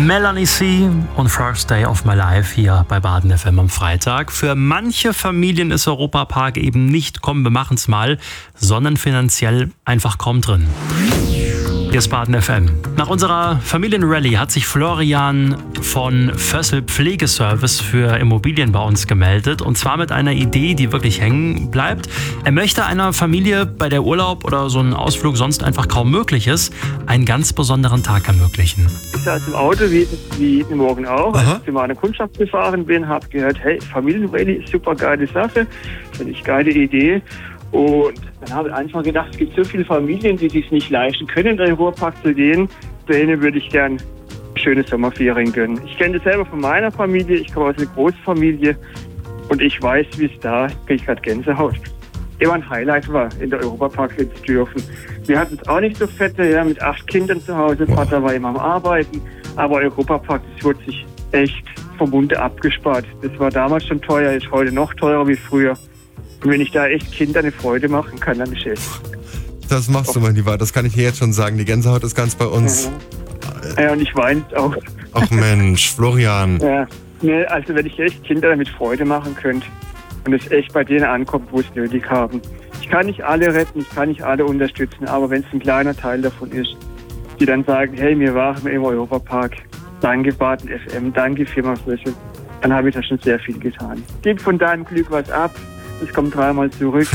Melanie C. und First Day of My Life hier bei Baden FM am Freitag. Für manche Familien ist Europapark eben nicht komm, wir machen's mal, sondern finanziell einfach kaum drin. Hier ist Baden FM. Nach unserer Familienrallye hat sich Florian von Fössl Pflegeservice für Immobilien bei uns gemeldet. Und zwar mit einer Idee, die wirklich hängen bleibt. Er möchte einer Familie, bei der Urlaub oder so ein Ausflug sonst einfach kaum möglich ist, einen ganz besonderen Tag ermöglichen. Ich saß im Auto, wie jeden Morgen auch, als ich zu meiner Kundschaft gefahren bin, habe gehört, hey, Familienrallye, super geile Sache, finde ich geile Idee. Und dann habe ich einfach gedacht, es gibt so viele Familien, die sich nicht leisten können, in den Europapark zu gehen. Denen würde ich gern schöne Sommerferien gönnen. Ich kenne das selber von meiner Familie. Ich komme aus einer Großfamilie und ich weiß, wie es da, kriege ich gerade Gänsehaut. Immer ein Highlight war, in der Europapark zu dürfen. Wir hatten es auch nicht so fette, ja, mit 8 Kindern zu Hause. Vater war immer am Arbeiten. Aber Europapark, das wurde sich echt vom Munde abgespart. Das war damals schon teuer, ist heute noch teurer wie früher. Und wenn ich da echt Kindern eine Freude machen kann, dann ist es. Das machst du, mein Lieber. Das kann ich dir jetzt schon sagen. Die Gänsehaut ist ganz bei uns. Ja, und ich weine auch. Ach Mensch, Florian. Ja, ne, also wenn ich echt Kinder damit Freude machen könnte und es echt bei denen ankommt, wo es nötig haben. Ich kann nicht alle retten, ich kann nicht alle unterstützen, aber wenn es ein kleiner Teil davon ist, die dann sagen, hey, wir waren im Europapark, danke Baden FM, danke Firma Fössl, dann habe ich da schon sehr viel getan. Gib von deinem Glück was ab. Es kommt 3-mal zurück.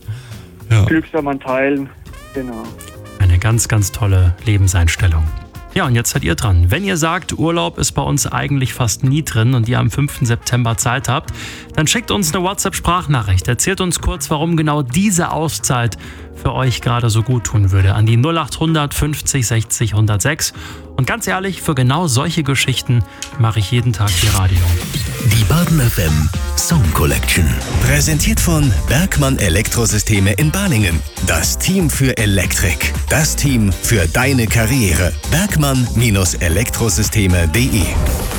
Ja. Glück soll man teilen. Genau. Eine ganz, ganz tolle Lebenseinstellung. Ja, und jetzt seid ihr dran. Wenn ihr sagt, Urlaub ist bei uns eigentlich fast nie drin und ihr am 5. September Zeit habt, dann schickt uns eine WhatsApp-Sprachnachricht. Erzählt uns kurz, warum genau diese Auszeit für euch gerade so gut tun würde. An die 0800 50 60 106. Und ganz ehrlich, für genau solche Geschichten mache ich jeden Tag die Radio. Die Baden FM Song Collection. Präsentiert von Bergmann Elektrosysteme in Balingen. Das Team für Elektrik. Das Team für deine Karriere. Bergmann-Elektrosysteme.de